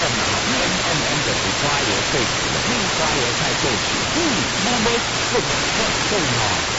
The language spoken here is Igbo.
啦吼就是花椰萃取的，花椰菜萃取，那么这个吼，